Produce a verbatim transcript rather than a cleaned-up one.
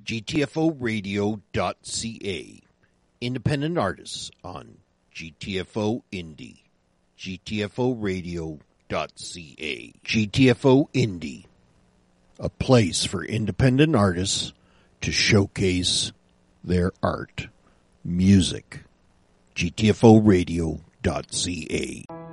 G T F O radio dot C A. Independent artists on G T F O Indie. G T F O radio dot C A. G T F O Indie. A place for independent artists to showcase their art. Music. G T F O radio dot C A.